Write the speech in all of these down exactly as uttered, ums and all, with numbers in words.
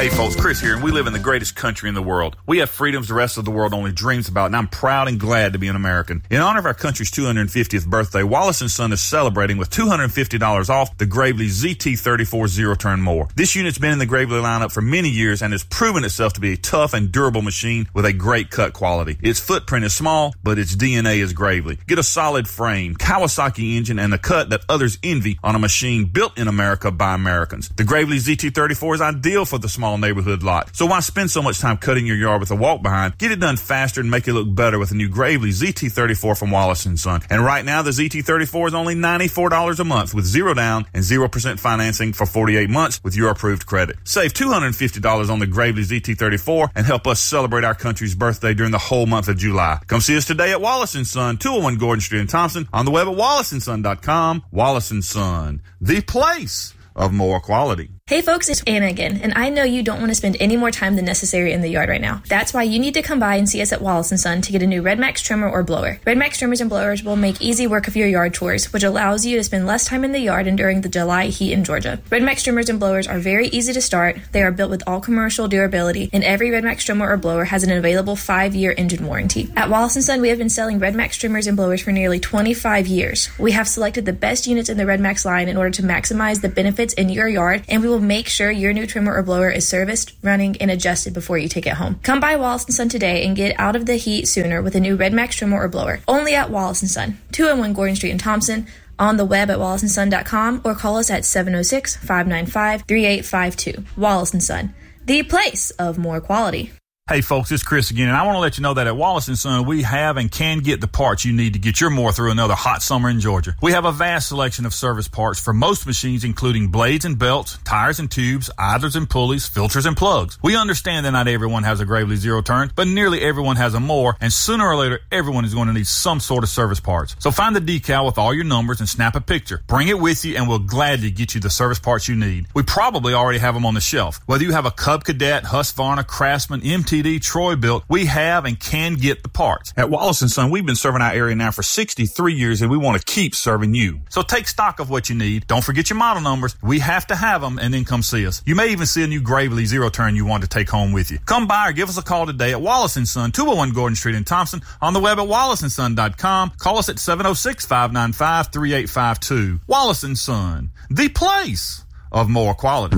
Hey folks, Chris here, and we live in the greatest country in the world. We have freedoms the rest of the world only dreams about, and I'm proud and glad to be an American. In honor of our country's two hundred fiftieth birthday, Wallace and Son is celebrating with two hundred fifty dollars off the Gravely Z T thirty-four zero-turn mower. This unit's been in the Gravely lineup for many years and has proven itself to be a tough and durable machine with a great cut quality. Its footprint is small, but its D N A is Gravely. Get a solid frame, Kawasaki engine, and the cut that others envy on a machine built in America by Americans. The Gravely Z T thirty-four is ideal for the small neighborhood lot. So why spend so much time cutting your yard with a walk behind? Get it done faster and make it look better with the new Gravely Z T thirty-four from Wallace and Son. And right now, the Z T thirty-four is only ninety-four dollars a month with zero down and zero percent financing for forty-eight months with your approved credit. Save two hundred fifty dollars on the Gravely Z T thirty-four and help us celebrate our country's birthday during the whole month of July. Come see us today at Wallace and Son, two oh one Gordon Street in Thompson, on the web at wallace and son dot com. Wallace and Son, the place of more quality. Hey folks, it's Anna again, and I know you don't want to spend any more time than necessary in the yard right now. That's why you need to come by and see us at Wallace and Son to get a new Redmax trimmer or blower. Redmax trimmers and blowers will make easy work of your yard chores, which allows you to spend less time in the yard and during the July heat in Georgia. Redmax trimmers and blowers are very easy to start. They are built with all commercial durability, and every Redmax trimmer or blower has an available five-year engine warranty. At Wallace and Son, we have been selling Redmax trimmers and blowers for nearly twenty-five years. We have selected the best units in the Redmax line in order to maximize the benefits in your yard, and we will make sure your new trimmer or blower is serviced, running, and adjusted before you take it home. Come by Wallace and Son today and get out of the heat sooner with a new Redmax trimmer or blower. Only at Wallace and Son, two oh one Gordon Street in Thompson, on the web at wallace and son dot com, or call us at seven oh six, five nine five, three eight five two. Wallace and Son, the place of more quality. Hey folks, it's Chris again, and I want to let you know that at Wallace and Son, we have and can get the parts you need to get your mower through another hot summer in Georgia. We have a vast selection of service parts for most machines, including blades and belts, tires and tubes, idlers and pulleys, filters and plugs. We understand that not everyone has a Gravely zero turn, but nearly everyone has a mower, and sooner or later, everyone is going to need some sort of service parts. So find the decal with all your numbers and snap a picture. Bring it with you, and we'll gladly get you the service parts you need. We probably already have them on the shelf. Whether you have a Cub Cadet, Husqvarna, Craftsman, M T D, Troy Built, we have and can get the parts. At Wallace and Son, we've been serving our area now for sixty-three years, and we want to keep serving you. So take stock of what you need. Don't forget your model numbers. We have to have them, and then come see us. You may even see a new Gravely zero turn you want to take home with you. Come by or give us a call today at Wallace and Son, two oh one Gordon Street in Thompson, on the web at wallace and son dot com. Call us at seven oh six, five nine five, three eight five two. Wallace and Son, the place of more quality.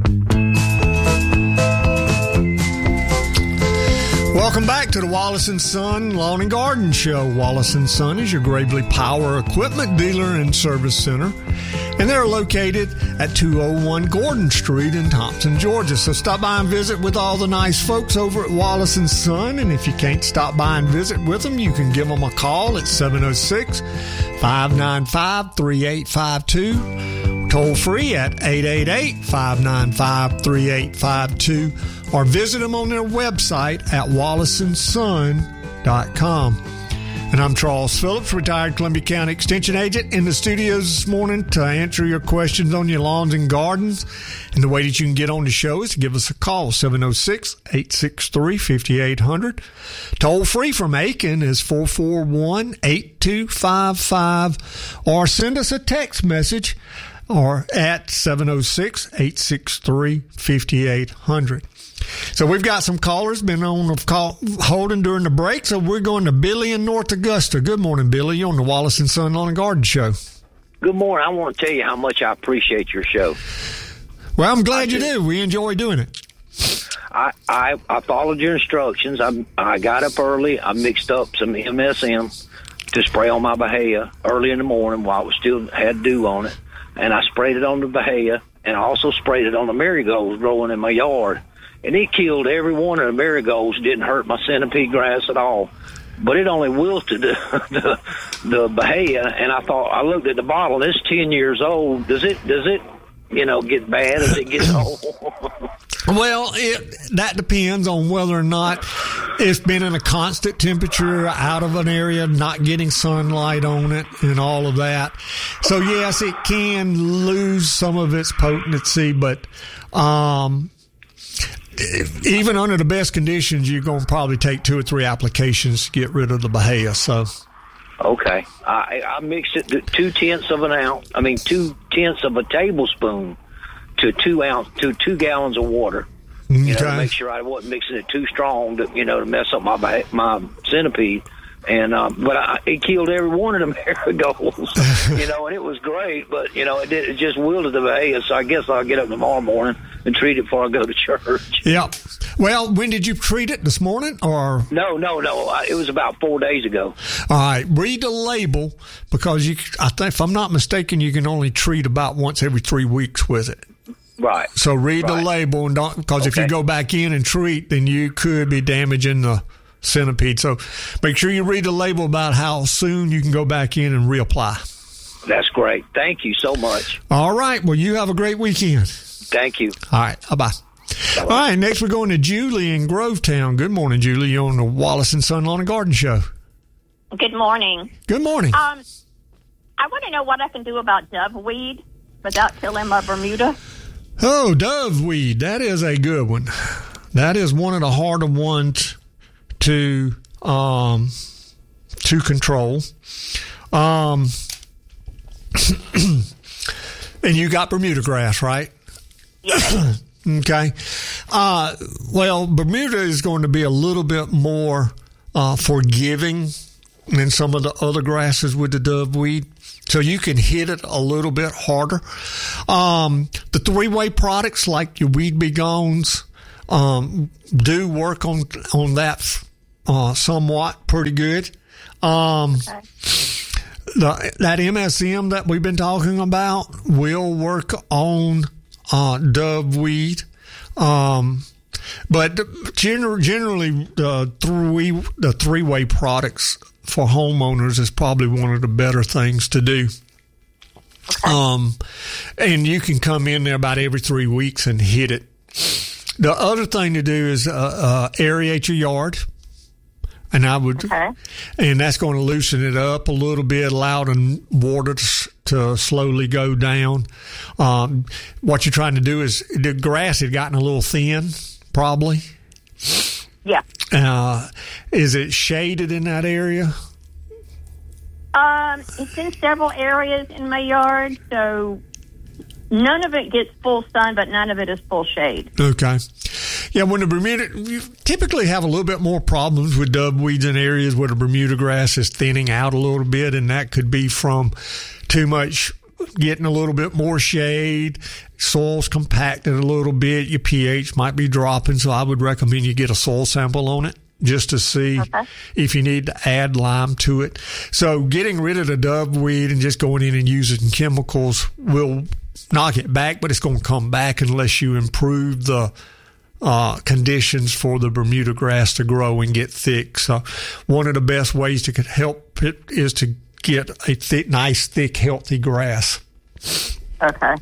Welcome back to the Wallace and Son Lawn and Garden Show. Wallace and Son is your Gravely Power Equipment dealer and service center, and they're located at two oh one Gordon Street in Thompson, Georgia. So stop by and visit with all the nice folks over at Wallace and Son, and if you can't stop by and visit with them, you can give them a call at seven oh six, five nine five, three eight five two, toll free at eight eight eight, five nine five, three eight five two, or visit them on their website at wallace and son dot com. And I'm Charles Phillips, retired Columbia County Extension Agent, in the studios this morning to answer your questions on your lawns and gardens. And the way that you can get on the show is to give us a call, seven oh six, eight six three, five eight zero zero. Toll free from Aiken is four four one, eight two five five, or send us a text message or at seven oh six, eight six three, five eight zero zero. So we've got some callers been on the call holding during the break, so we're going to Billy in North Augusta. Good morning, Billy. You're on the Wallace and Son Lawn and Garden Show. Good morning. I want to tell you how much I appreciate your show. Well, I'm glad you do. We enjoy doing it. I, I, I followed your instructions. I, I got up early. I mixed up some M S M to spray on my Bahia early in the morning while it still had dew on it, and I sprayed it on the Bahia, and I also sprayed it on the marigolds growing in my yard. And it killed every one of the marigolds. Didn't hurt my centipede grass at all. But it only wilted the, the, the Bahia. And I thought, I looked at the bottle. It's ten years old. Does it, does it, you know, get bad as it gets old? Well, it, that depends on whether or not it's been in a constant temperature out of an area, not getting sunlight on it, and all of that. So, yes, it can lose some of its potency, but um, even under the best conditions, you're going to probably take two or three applications to get rid of the Bahia. So, okay, I, I mixed it to two tenths of an ounce. I mean, two tenths of a tablespoon to two ounce to two gallons of water, Okay. You know, to make sure I wasn't mixing it too strong to, you know, to mess up my my centipede. And um, but I, it killed every one of the marigolds, you know, and it was great. But you know, it, did, it just wilted the Bahia. So I guess I'll get up tomorrow morning and treat it before I go to church. Yeah. Well, when did you treat it? This morning or? No, no, no. I, it was about four days ago. All right. Read the label because you. I think, if I'm not mistaken, you can only treat about once every three weeks with it. Right. So read right. the label and don't because okay. if you go back in and treat, then you could be damaging the centipede. So make sure you read the label about how soon you can go back in and reapply. That's great. Thank you so much. All right. Well, you have a great weekend. Thank you. All right. Bye-bye. Bye-bye. All right. Next, we're going to Julie in Grovetown. Good morning, Julie. You're on the Wallace and Son Lawn and Garden Show. Good morning. Good morning. Um, I want to know what I can do about doveweed without killing my Bermuda. Oh, doveweed. That is a good one. That is one of the harder ones to um to control. Um and you got Bermuda grass, right? Yes. Okay. Uh well, Bermuda is going to be a little bit more uh forgiving than some of the other grasses with the doveweed. So you can hit it a little bit harder. Um the three-way products like your Weed Be Gones um do work on on that Uh, somewhat pretty good. Um, okay. the, that M S M that we've been talking about will work on uh, doveweed. Um, but gener- generally, the three the three way products for homeowners is probably one of the better things to do. Okay. Um, and you can come in there about every three weeks and hit it. The other thing to do is uh, uh, aerate your yard. And I would, okay. and that's going to loosen it up a little bit, allow the water to, to slowly go down. Um, what you're trying to do is the grass had gotten a little thin, probably. Yeah. Uh, is it shaded in that area? Um, it's in several areas in my yard, so none of it gets full sun, but none of it is full shade. Okay. Yeah, when the Bermuda, you typically have a little bit more problems with doveweeds in areas where the Bermuda grass is thinning out a little bit, and that could be from too much, getting a little bit more shade, soil's compacted a little bit, your pH might be dropping, so I would recommend you get a soil sample on it just to see okay. if you need to add lime to it. So getting rid of the doveweed and just going in and using chemicals will knock it back, but it's going to come back unless you improve the Uh, conditions for the Bermuda grass to grow and get thick. So one of the best ways to help it is to get a thick, nice, thick, healthy grass. Okay.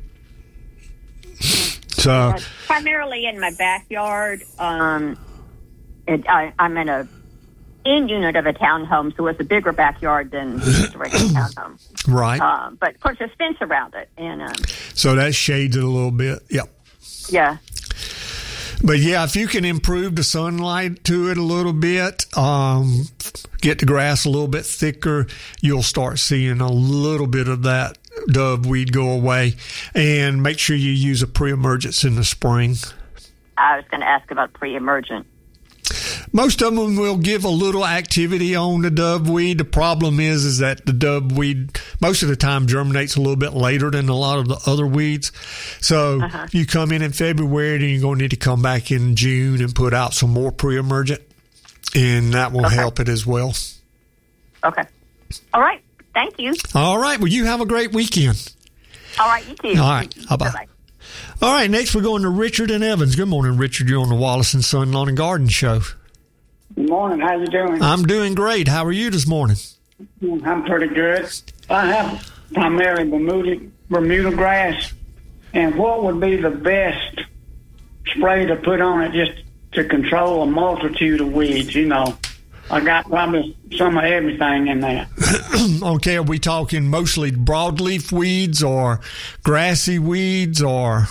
So uh, primarily in my backyard, um, it, I, I'm in a in unit of a townhome, so it's a bigger backyard than the regular townhome. Right. Uh, but of course, there's fence around it, and um, so that shades it a little bit. Yep. Yeah. But yeah, if you can improve the sunlight to it a little bit, um, get the grass a little bit thicker, you'll start seeing a little bit of that doveweed go away. And make sure you use a pre-emergence in the spring. I was going to ask about pre-emergent. Most of them will give a little activity on the doveweed. The problem is, is that the doveweed most of the time germinates a little bit later than a lot of the other weeds. So uh-huh. you come in in February, then you're going to need to come back in June and put out some more pre-emergent, and that will okay. help it as well. Okay. All right. Thank you. All right. Well, you have a great weekend. All right. You too. All right. Bye-bye. Bye-bye. All right, next we're going to Richard and Evans. Good morning, Richard. You're on the Wallace and Son Lawn and Garden Show. Good morning. How you doing? I'm doing great. How are you this morning? I'm pretty good. I have primarily Bermuda, Bermuda grass. And what would be the best spray to put on it just to control a multitude of weeds? You know, I got probably some of everything in there. Okay, are we talking mostly broadleaf weeds or grassy weeds or?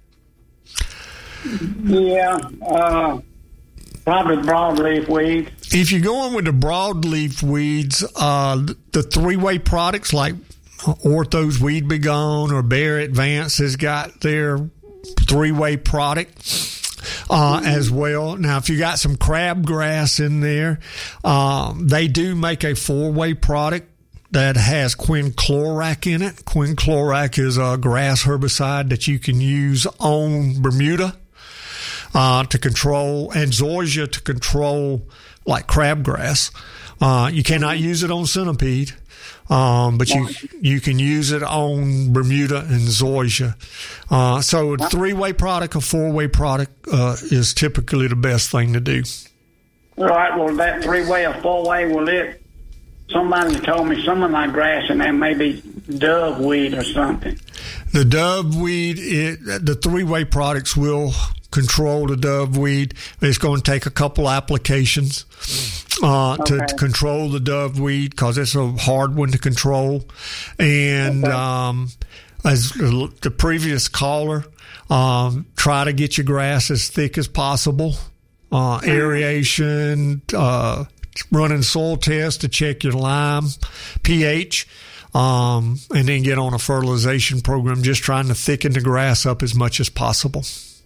Yeah, uh, probably broadleaf weeds. If you're going with the broadleaf weeds, uh, the three-way products like Ortho's Weed Be Gone or Bear Advance has got their three-way product. uh, as well. Now, if you got some crabgrass in there, um, they do make a four-way product that has quinclorac in it. Quinclorac is a grass herbicide that you can use on Bermuda uh, to control, and zoysia to control like crabgrass. Uh, you cannot use it on centipede, um, but you you can use it on Bermuda and zoysia. Uh, so a three-way product, a four-way product uh, is typically the best thing to do. All right, well, that three-way or four-way, will it? Somebody told me some of my grass and that may be doveweed or something. The doveweed, it, the three-way products will control the doveweed. It's going to take a couple applications uh, okay. to, to control the doveweed because it's a hard one to control. And okay. um, as the previous caller, um, try to get your grass as thick as possible. Uh, aeration, uh, running soil tests to check your lime pH, um, and then get on a fertilization program, just trying to thicken the grass up as much as possible.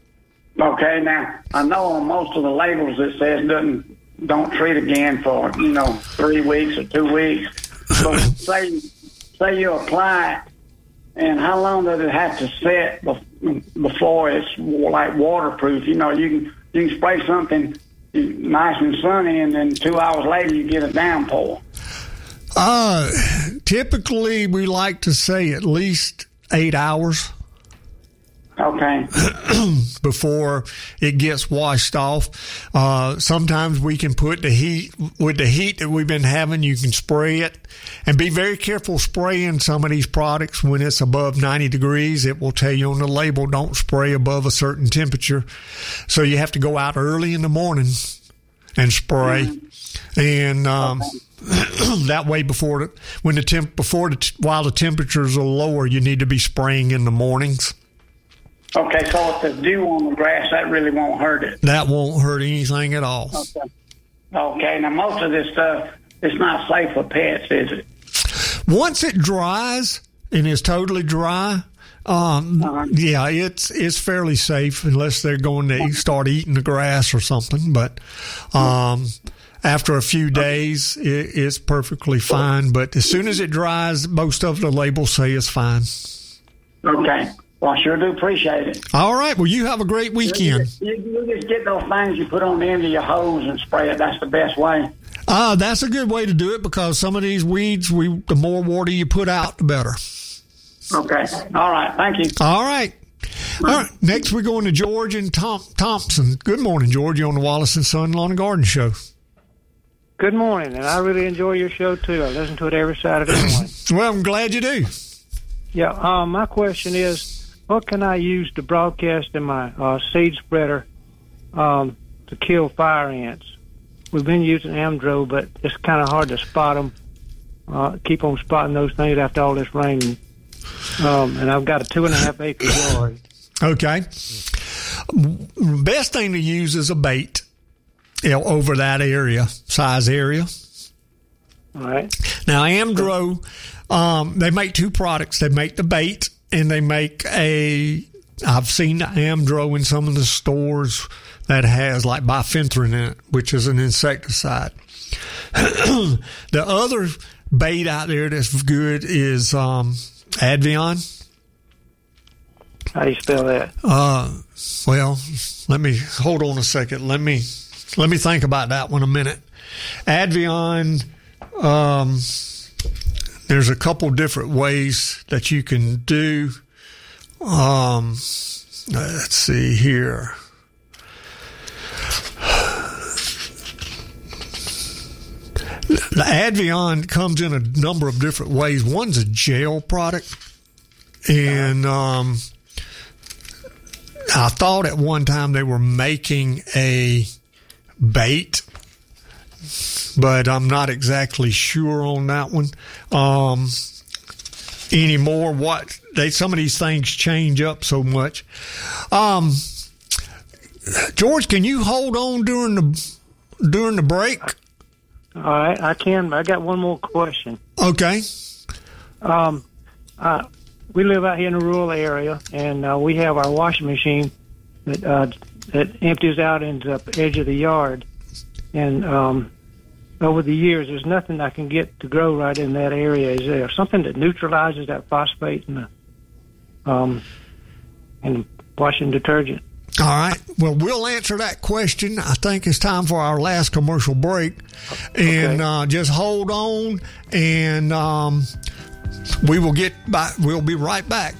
Okay, now, I know on most of the labels it says doesn't, don't treat again for, you know, three weeks or two weeks. But say, say you apply it, and how long does it have to set before it's like waterproof? You know, you can, you can spray something nice and sunny, and then two hours later you get a downpour. Uh, typically, we like to say at least eight hours. Okay. Before it gets washed off. Uh, sometimes we can put the heat, with the heat that we've been having, you can spray it. And be very careful spraying some of these products when it's above ninety degrees. It will tell you on the label, don't spray above a certain temperature. So you have to go out early in the morning and spray. Mm-hmm. And um, okay. that way, before the, when the temp, before the, while the temperatures are lower, you need to be spraying in the mornings. Okay, so if there's dew on the grass, that really won't hurt it. That won't hurt anything at all. Okay. Okay, now most of this stuff, it's not safe for pets, is it? Once it dries and is totally dry, um, uh-huh. yeah, it's it's fairly safe unless they're going to start eating the grass or something. But um, after a few days, it, it's perfectly fine. But as soon as it dries, most of the labels say it's fine. Okay. Well, I sure do appreciate it. All right. Well, you have a great weekend. You, you, you just get those things you put on the end of your hose and spray it. That's the best way. Uh, that's a good way to do it because some of these weeds, we the more water you put out, the better. Okay. All right. Thank you. All right. All right. Next, we're going to George and Tom, Thompson. Good morning, George. You're on the Wallace and Son Lawn and Garden Show. Good morning, and I really enjoy your show, too. I listen to it every Saturday morning. Well, I'm glad you do. Yeah. Um, my question is, what can I use to broadcast in my uh, seed spreader um, to kill fire ants? We've been using Amdro, but it's kind of hard to spot them, uh, keep on spotting those things after all this rain. Um, and I've got a two and a half acre yard. Okay. Best thing to use is a bait, you know, over that area, size area. All right. Now, Amdro, um, they make two products. They make the bait, and they make a, I've seen the Amdro in some of the stores that has like bifenthrin in it, which is an insecticide. The other bait out there that's good is um, Advion. How do you spell that? Uh, well, let me, hold on a second. Let me, let me think about that one a minute. Advion, um, there's a couple different ways that you can do. Um, let's see here. The Advion comes in a number of different ways. One's a gel product, and um, I thought at one time they were making a bait, but I'm not exactly sure on that one um, anymore. What they some of these things change up so much. Um, George, can you hold on during the during the break? All right, I can. I got one more question. Okay. Um, uh, we live out here in a rural area, and uh, we have our washing machine that uh, that empties out into the edge of the yard. And um, over the years, there's nothing I can get to grow right in that area. Is there something that neutralizes that phosphate in the um, in washing detergent? All right. Well, we'll answer that question. I think it's time for our last commercial break. And okay. uh, just hold on, and um, we will get back. We'll be right back.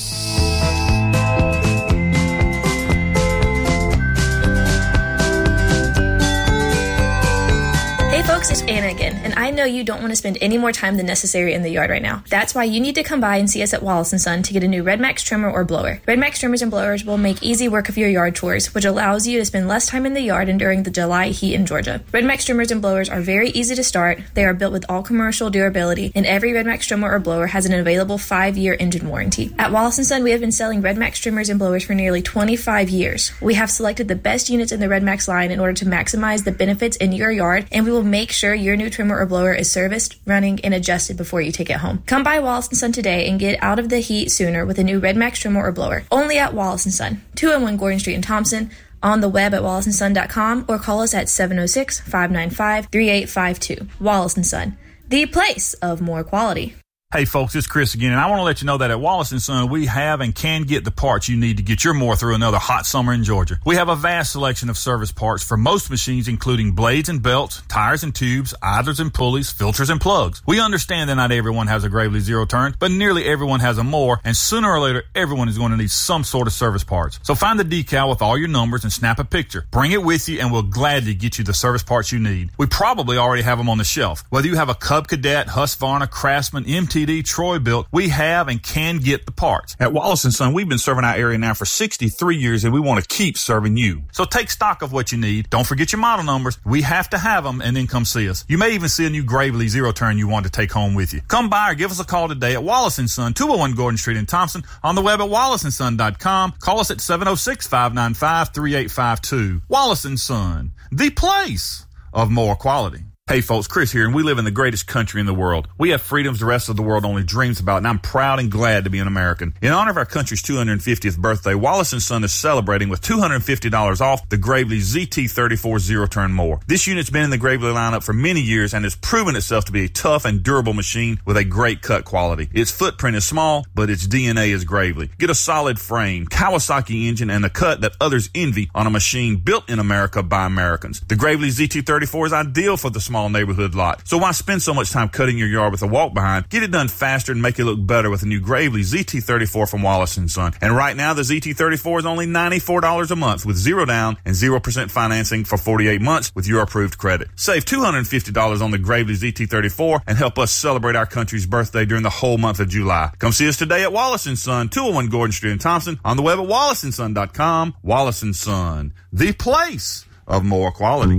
Hey folks, it's Anna again, and I know you don't want to spend any more time than necessary in the yard right now. That's why you need to come by and see us at Wallace and Son to get a new RedMax trimmer or blower. RedMax trimmers and blowers will make easy work of your yard chores, which allows you to spend less time in the yard and during the July heat in Georgia. RedMax trimmers and blowers are very easy to start. They are built with all commercial durability, and every RedMax trimmer or blower has an available five-year engine warranty. At Wallace and Son, we have been selling RedMax trimmers and blowers for nearly twenty-five years. We have selected the best units in the RedMax line in order to maximize the benefits in your yard, and we will make sure your new trimmer or blower is serviced, running, and adjusted before you take it home. Come by Wallace and Son today and get out of the heat sooner with a new RedMax trimmer or blower. Only at Wallace and Son, two oh one Gordon Street in Thompson, on the web at wallace and son dot com, or call us at seven oh six, five nine five, three eight five two. Wallace and Son, the place of more quality. Hey folks, it's Chris again, and I want to let you know that at Wallace and Son, we have and can get the parts you need to get your mower through another hot summer in Georgia. We have a vast selection of service parts for most machines, including blades and belts, tires and tubes, idlers and pulleys, filters and plugs. We understand that not everyone has a Gravely Zero Turn, but nearly everyone has a mower, and sooner or later, everyone is going to need some sort of service parts. So find the decal with all your numbers and snap a picture. Bring it with you, and we'll gladly get you the service parts you need. We probably already have them on the shelf. Whether you have a Cub Cadet, Husqvarna, Craftsman, M T D, Troy-Bilt, we have and can get the parts. At Wallace and Son, we've been serving our area now for sixty-three years, and we want to keep serving you. So take stock of what you need. Don't forget your model numbers. We have to have them, and then come see us. You may even see a new Gravely Zero Turn you want to take home with you. Come by or give us a call today at Wallace and Son, two oh one Gordon Street in Thompson, on the web at wallace and son dot com. Call us at seven oh six, five nine five, three eight five two. Wallace and Son, the place of more quality. Hey folks, Chris here, and we live in the greatest country in the world. We have freedoms the rest of the world only dreams about, and I'm proud and glad to be an American. In honor of our country's two hundred fiftieth birthday, Wallace and Son is celebrating with two hundred fifty dollars off the Gravely Z T thirty-four Zero Turn Mower. This unit's been in the Gravely lineup for many years and has proven itself to be a tough and durable machine with a great cut quality. Its footprint is small, but its D N A is Gravely. Get a solid frame, Kawasaki engine, and a cut that others envy on a machine built in America by Americans. The Gravely Z T thirty-four is ideal for the small neighborhood lot. So why spend so much time cutting your yard with a walk behind? Get it done faster and make it look better with the new Gravely Z T thirty-four from Wallace and Son. And right now, the Z T thirty-four is only ninety-four dollars a month with zero down and zero percent financing for forty-eight months with your approved credit. Save two hundred fifty dollars on the Gravely Z T thirty-four and help us celebrate our country's birthday during the whole month of July. Come see us today at Wallace and Son, two oh one Gordon Street in Thompson, on the web at wallace and son dot com. Wallace and Son, the place of more quality.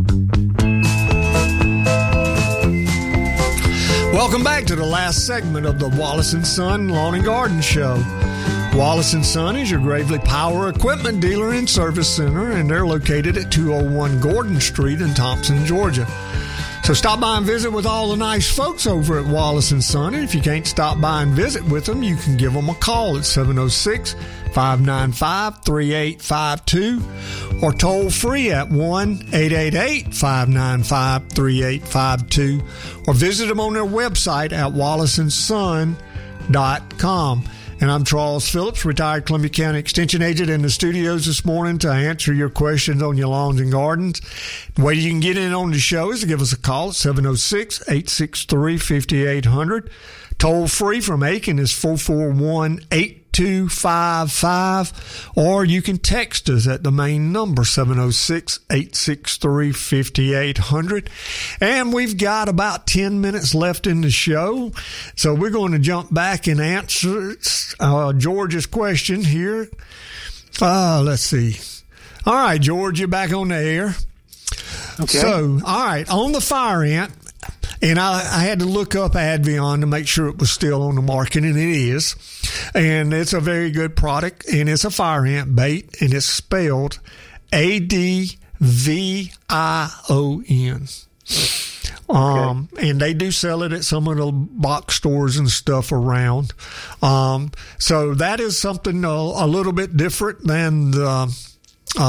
Welcome back to the last segment of the Wallace and Son Lawn and Garden Show. Wallace and Son is your Gravely Power Equipment dealer and service center, and they're located at two oh one Gordon Street in Thompson, Georgia. So stop by and visit with all the nice folks over at Wallace and Son. And if you can't stop by and visit with them, you can give them a call at seven oh six, five nine five, three eight five two or toll free at one eight eight eight, five nine five, three eight five two, or visit them on their website at wallace and son dot com. And I'm Charles Phillips, retired Columbia County Extension Agent, in the studios this morning to answer your questions on your lawns and gardens. The way you can get in on the show is to give us a call at seven oh six, eight six three, five eight zero zero. Toll free from Aiken is four four one, eight two five five, or you can text us at the main number seven oh six, eight six three, five eight zero zero. And we've got about ten minutes left in the show, so we're going to jump back and answer uh, George's question here. Uh, let's see. All right, George, you're back on the air. Okay. So, all right, on the fire ant, and I, I had to look up Advion to make sure it was still on the market, and it is. And it's a very good product, and it's a fire ant bait, and it's spelled A D V I O N. Um, okay. And they do sell it at some of the box stores and stuff around. Um, so that is something a, a little bit different than the uh,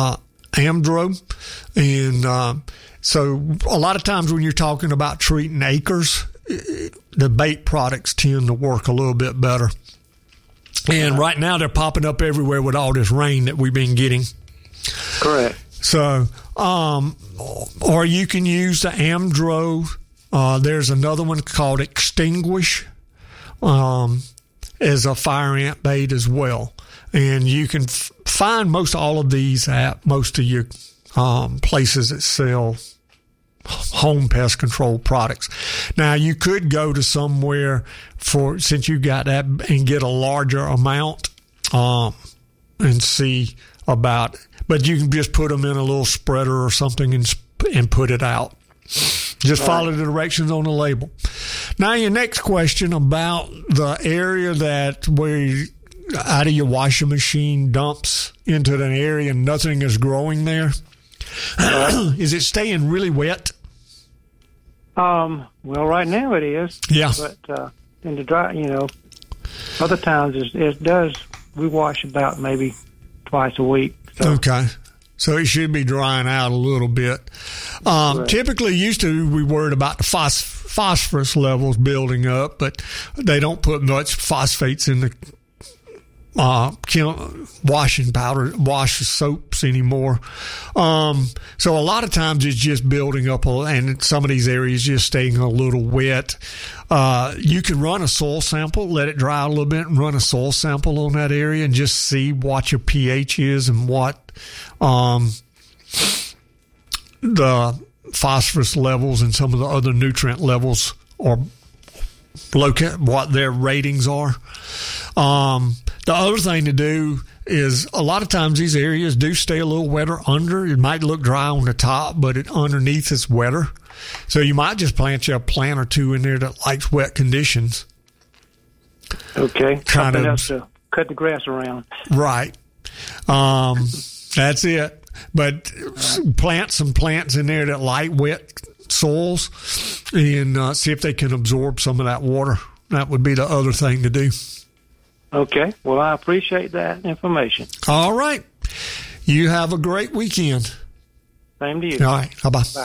Amdro. And uh, so a lot of times when you're talking about treating acres, the bait products tend to work a little bit better. And right now they're popping up everywhere with all this rain that we've been getting. Correct. So, um, or you can use the Amdro. Uh, there's another one called Extinguish um, as a fire ant bait as well. And you can f- find most all of these at most of your um, places that sell home pest control products. Now, you could go to somewhere for, since you got that, and get a larger amount um, and see about, but you can just put them in a little spreader or something and and put it out. Just follow the directions on the label. Now, your next question about the area that where you, out of your washing machine dumps into an area and nothing is growing there. Is it staying really wet? Um, well, right now it is. Yeah. But uh, in the dry, you know, other times it, it does. We wash about maybe twice a week. So. Okay. So it should be drying out a little bit. Um, right. Typically, used to we worried about the phos- phosphorus levels building up, but they don't put much phosphates in the uh, washing powder, wash soaps anymore. Um, so a lot of times it's just building up, a, and some of these areas just staying a little wet. Uh, you can run a soil sample, let it dry a little bit, and run a soil sample on that area and just see what your pH is and what um, the phosphorus levels and some of the other nutrient levels are, locate what their ratings are. Um, the other thing to do is a lot of times these areas do stay a little wetter under. It might look dry on the top, but it underneath it's wetter. So you might just plant you a plant or two in there that likes wet conditions. Okay. Kind Something of, else to cut the grass around. Right. Um, that's it. But plant some plants in there that like wet soils and uh, see if they can absorb some of that water. That would be the other thing to do. Okay. Well, I appreciate that information. All right. You have a great weekend. Same to you. All right. Bye-bye. Bye.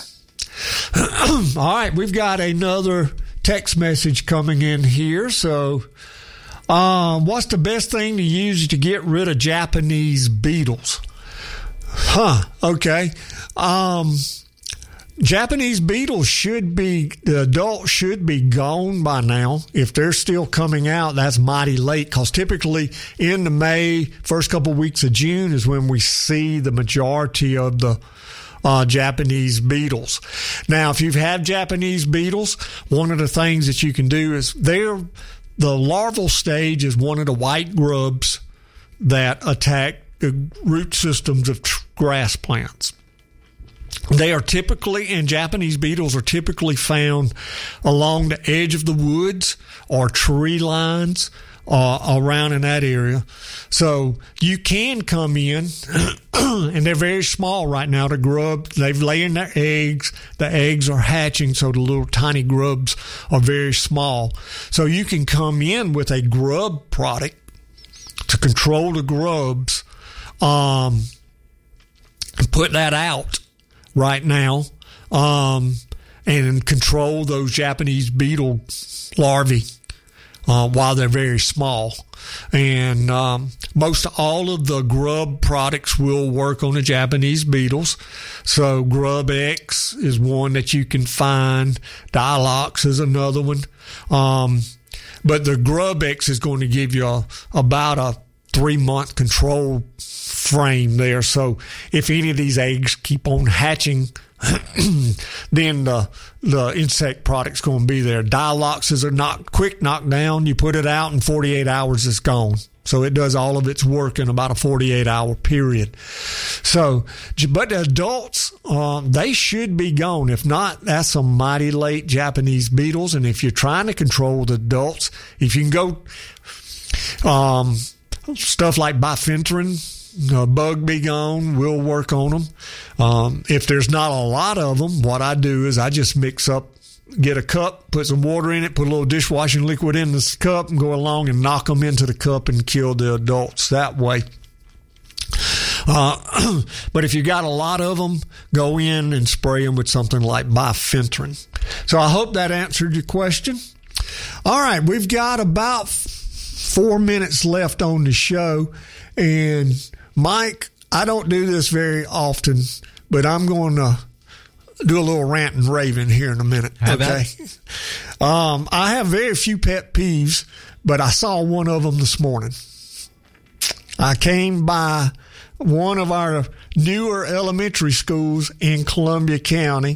All right. We've got another text message coming in here. So um, what's the best thing to use to get rid of Japanese beetles? Huh. Okay. Um, Japanese beetles should be, the adults should be gone by now. If they're still coming out, that's mighty late, because typically in the May, first couple of weeks of June is when we see the majority of the uh, Japanese beetles. Now, if you've had Japanese beetles, one of the things that you can do is they're, the larval stage is one of the white grubs that attack the root systems of grass plants. They are typically, and Japanese beetles are typically found along the edge of the woods or tree lines uh, around in that area. So you can come in, and they're very small right now. The grub, they've laying their eggs. The eggs are hatching, so the little tiny grubs are very small. So you can come in with a grub product to control the grubs um, and put that out right now, um, and control those Japanese beetle larvae uh, while they're very small. And um, most all of the grub products will work on the Japanese beetles. So Grub X is one that you can find. Dialox is another one. Um, but the Grub X is going to give you a, about a three-month control frame there. So if any of these eggs keep on hatching, then the the insect product's going to be there. Dialox is a knock, quick knockdown. You put it out in forty-eight hours, it's gone. So it does all of its work in about a forty-eight hour period. So, but the adults, uh, they should be gone. If not, that's some mighty late Japanese beetles. And if you're trying to control the adults, if you can go, um, stuff like bifenthrin, Uh, bug be gone, we'll work on them. Um, if there's not a lot of them, what I do is I just mix up, get a cup, put some water in it, put a little dishwashing liquid in this cup, and go along and knock them into the cup and kill the adults that way. Uh, but if you got a lot of them, go in and spray them with something like bifenthrin. So I hope that answered your question. All right, we've got about four minutes left on the show. And Mike, I don't do this very often, but I'm going to do a little rant and raving here in a minute. Have okay. Um, I have very few pet peeves, but I saw one of them this morning. I came by one of our newer elementary schools in Columbia County,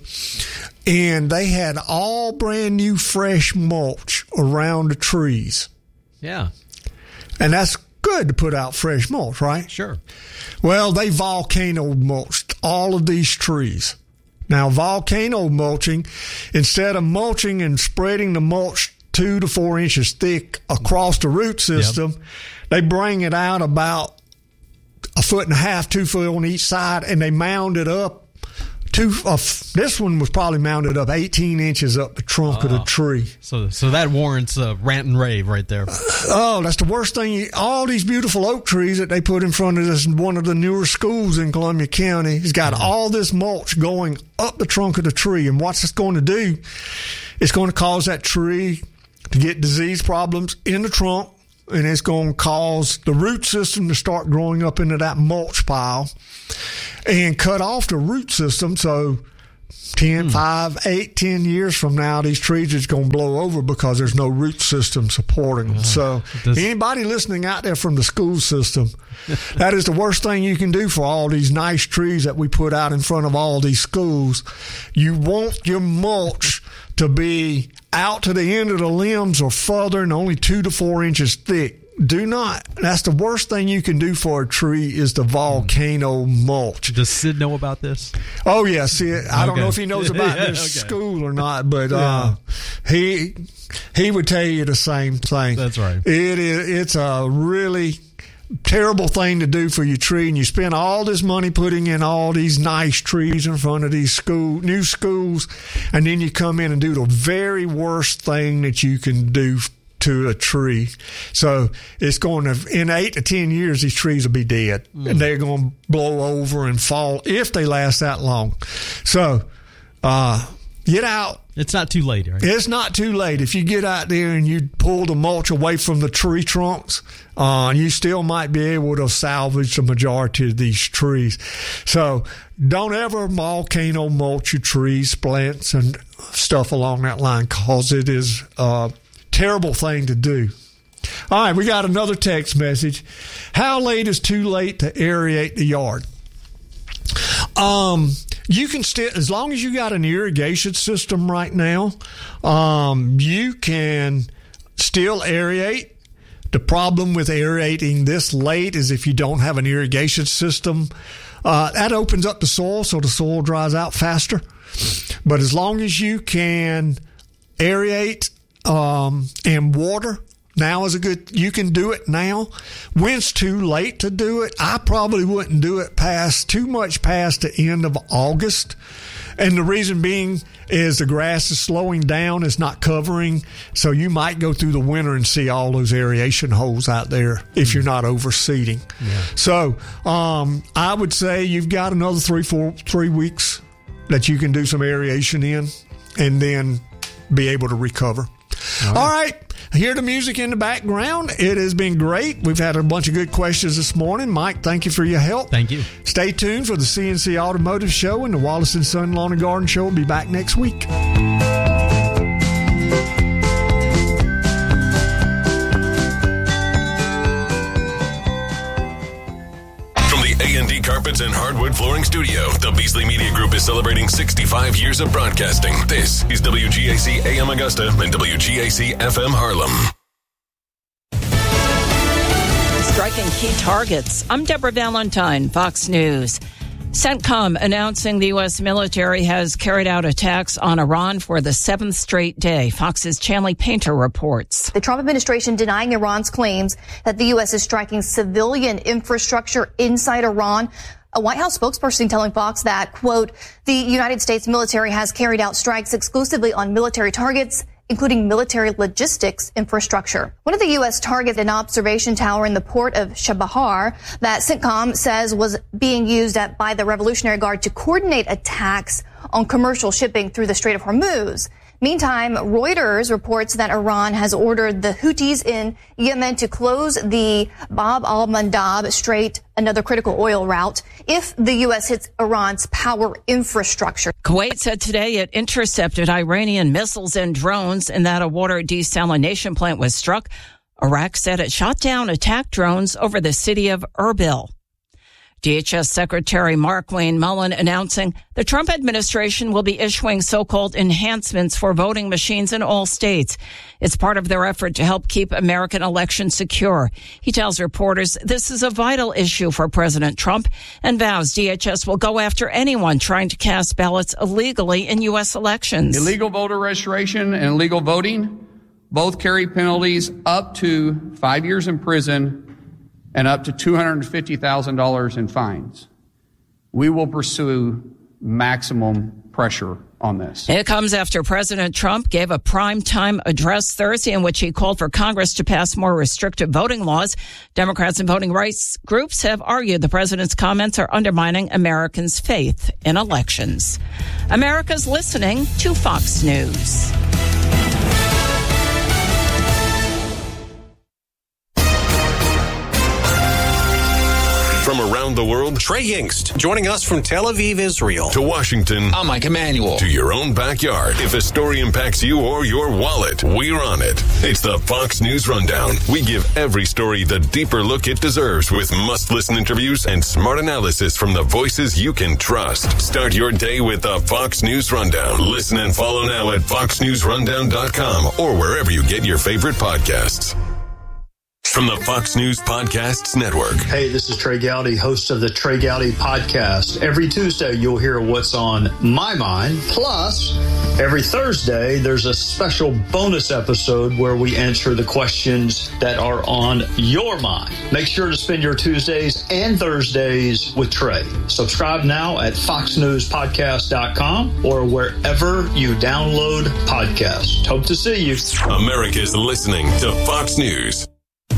and they had all brand new fresh mulch around the trees. Yeah. And that's good to put out fresh mulch, right? Sure. Well, they volcano mulched all of these trees. Now, volcano mulching, instead of mulching and spreading the mulch two to four inches thick across the root system, yep. they bring it out about a foot and a half, two foot on each side, and they mound it up. Two, uh, this one was probably mounted up eighteen inches up the trunk oh, of the tree. So so that warrants a rant and rave right there. Oh, that's the worst thing. All these beautiful oak trees that they put in front of this one of the newer schools in Columbia County has got mm-hmm. all this mulch going up the trunk of the tree. And what's it's going to do, it's going to cause that tree to get disease problems in the trunk, and it's going to cause the root system to start growing up into that mulch pile and cut off the root system. So ten, mm. five, eight, ten years from now, these trees are going to blow over because there's no root system supporting them. Uh, so this... anybody listening out there from the school system, that is the worst thing you can do for all these nice trees that we put out in front of all these schools. You want your mulch to be out to the end of the limbs or further and only two to four inches thick. Do not. That's the worst thing you can do for a tree is the volcano mulch. Does Sid know about this? Oh, yeah. Sid, I okay. don't know if he knows about yeah, this okay. school or not, but yeah. uh, he he would tell you the same thing. That's right. It is. It's a really terrible thing to do for your tree, and you spend all this money putting in all these nice trees in front of these school new schools, and then you come in and do the very worst thing that you can do to a tree. So it's going to, in eight to ten years, these trees will be dead. Mm. And they're going to blow over and fall if they last that long. So uh, get out. It's not too late, right? It's not too late. If you get out there and you pull the mulch away from the tree trunks, uh, you still might be able to salvage the majority of these trees. So don't ever volcano mulch your trees, plants, and stuff along that line, because it is a terrible thing to do. All right, we got another text message. How late is too late to aerate the yard? Um, you can still, as long as you got an irrigation system right now, um, you can still aerate. The problem with aerating this late is if you don't have an irrigation system, uh, that opens up the soil, so the soil dries out faster. But as long as you can aerate um, and water, now is a good, you can do it now. When's too late to do it? I probably wouldn't do it past, too much past the end of August. And the reason being is the grass is slowing down, it's not covering. So you might go through the winter and see all those aeration holes out there if you're not overseeding. Yeah. So um, I would say you've got another three, four, three weeks that you can do some aeration in and then be able to recover. All right. All right. Hear the music in the background. It has been great. We've had a bunch of good questions this morning. Mike, thank you for your help. Thank you. Stay tuned for the C N C Automotive Show, and the Wallace and Son Lawn and Garden Show will be back next week. A and D Carpets and Hardwood Flooring Studio. The Beasley Media Group is celebrating sixty-five years of broadcasting. This is W G A C A M Augusta and W G A C F M Harlem. Striking key targets. I'm Deborah Valentine, Fox News. CENTCOM announcing the U S military has carried out attacks on Iran for the seventh straight day. Fox's Chanley Painter reports. The Trump administration denying Iran's claims that the U S is striking civilian infrastructure inside Iran. A White House spokesperson telling Fox that, quote, the United States military has carried out strikes exclusively on military targets including military logistics infrastructure. One of the U S targets an observation tower in the port of Chabahar that CENTCOM says was being used at, by the Revolutionary Guard to coordinate attacks on commercial shipping through the Strait of Hormuz. Meantime, Reuters reports that Iran has ordered the Houthis in Yemen to close the Bab al-Mandab Strait, another critical oil route, if the U S hits Iran's power infrastructure. Kuwait said today it intercepted Iranian missiles and drones and that a water desalination plant was struck. Iraq said it shot down attack drones over the city of Erbil. D H S Secretary Mark Wayne Mullen announcing the Trump administration will be issuing so-called enhancements for voting machines in all states. It's part of their effort to help keep American elections secure. He tells reporters this is a vital issue for President Trump and vows D H S will go after anyone trying to cast ballots illegally in U S elections. Illegal voter registration and illegal voting both carry penalties up to five years in prison and up to two hundred fifty thousand dollars in fines. We will pursue maximum pressure on this. It comes after President Trump gave a primetime address Thursday in which he called for Congress to pass more restrictive voting laws. Democrats and voting rights groups have argued the president's comments are undermining Americans' faith in elections. America's listening to Fox News. From around the world, Trey Yingst, joining us from Tel Aviv, Israel. To Washington. I'm Mike Emanuel. To your own backyard. If a story impacts you or your wallet, we're on it. It's the Fox News Rundown. We give every story the deeper look it deserves with must-listen interviews and smart analysis from the voices you can trust. Start your day with the Fox News Rundown. Listen and follow now at fox news rundown dot com or wherever you get your favorite podcasts. From the Fox News Podcasts Network. Hey, this is Trey Gowdy, host of the Trey Gowdy Podcast. Every Tuesday, you'll hear what's on my mind. Plus, every Thursday, there's a special bonus episode where we answer the questions that are on your mind. Make sure to spend your Tuesdays and Thursdays with Trey. Subscribe now at fox news podcast dot com or wherever you download podcasts. Hope to see you. America's listening to Fox News.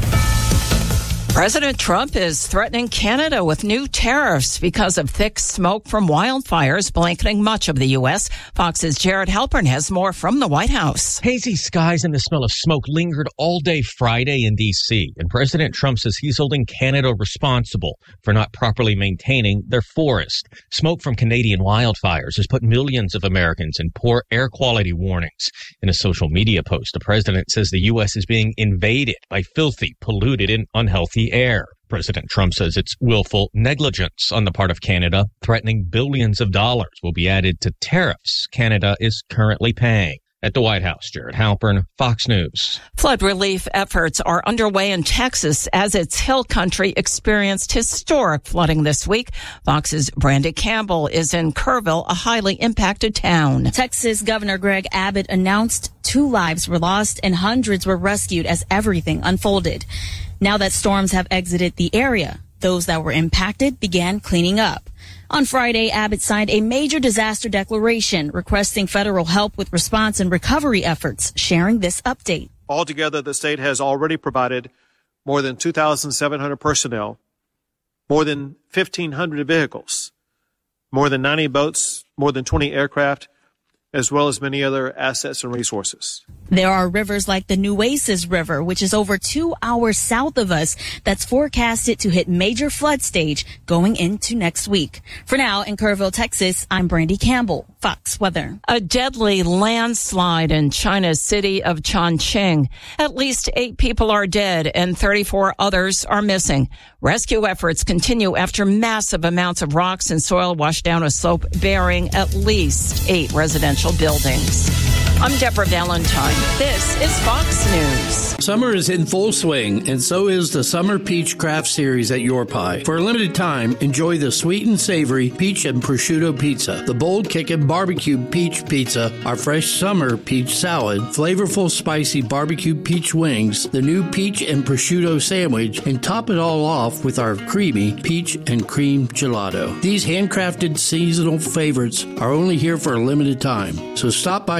President Trump is threatening Canada with new tariffs because of thick smoke from wildfires blanketing much of the U S. Fox's Jared Halpern has more from the White House. Hazy skies and the smell of smoke lingered all day Friday in D C, and President Trump says he's holding Canada responsible for not properly maintaining their forest. Smoke from Canadian wildfires has put millions of Americans in poor air quality warnings. In a social media post, the president says the U S is being invaded by filthy, polluted, and unhealthy air. President Trump says it's willful negligence on the part of Canada, threatening billions of dollars will be added to tariffs Canada is currently paying. At the White House, Jared Halpern, Fox News. Flood relief efforts are underway in Texas as its hill country experienced historic flooding this week. Fox's Brandy Campbell is in Kerrville, a highly impacted town. Texas Governor Greg Abbott announced two lives were lost and hundreds were rescued as everything unfolded. Now that storms have exited the area, those that were impacted began cleaning up. On Friday, Abbott signed a major disaster declaration requesting federal help with response and recovery efforts, sharing this update. Altogether, the state has already provided more than two thousand seven hundred personnel, more than fifteen hundred vehicles, more than ninety boats, more than twenty aircraft, as well as many other assets and resources. There are rivers like the Nueces River, which is over two hours south of us, that's forecasted to hit major flood stage going into next week. For now, in Kerrville, Texas, I'm Brandy Campbell, Fox Weather. A deadly landslide in China's city of Chongqing. At least eight people are dead and thirty-four others are missing. Rescue efforts continue after massive amounts of rocks and soil washed down a slope bearing at least eight residential buildings. I'm Deborah Valentine. This is Fox News. Summer is in full swing, and so is the Summer Peach Craft Series at Your Pie. For a limited time, enjoy the sweet and savory peach and prosciutto pizza, the bold kickin' barbecue peach pizza, our fresh summer peach salad, flavorful spicy barbecue peach wings, the new peach and prosciutto sandwich, and top it all off with our creamy peach and cream gelato. These handcrafted seasonal favorites are only here for a limited time, so stop by Your Pie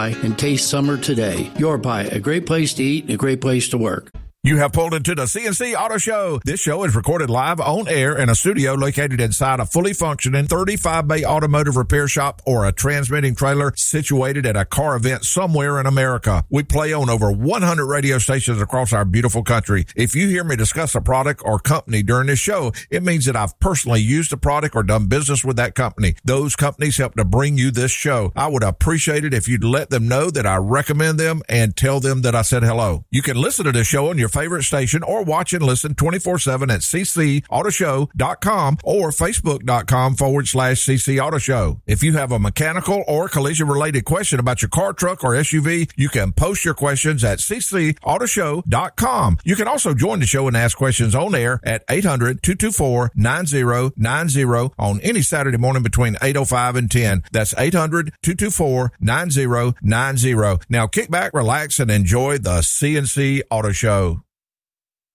Pie and taste summer today. Your Pie, a great place to eat and a great place to work. You have pulled into the C N C Auto Show. This show is recorded live on air in a studio located inside a fully functioning thirty-five bay automotive repair shop or a transmitting trailer situated at a car event somewhere in America. We play on over one hundred radio stations across our beautiful country. If you hear me discuss a product or company during this show, it means that I've personally used the product or done business with that company. Those companies help to bring you this show. I would appreciate it if you'd let them know that I recommend them and tell them that I said hello. You can listen to this show on your favorite station or watch and listen twenty-four seven at c c auto show dot com or facebook.com forward slash cc auto show. If you have a mechanical or collision related question about your car, truck, or S U V, you can post your questions at c c auto show dot com. You can also join the show and ask questions on air at eight hundred, two two four, nine zero nine zero on any Saturday morning between eight oh five and ten. That's eight hundred, two two four, nine zero nine zero. Now kick back, relax, and enjoy the C N C Auto Show.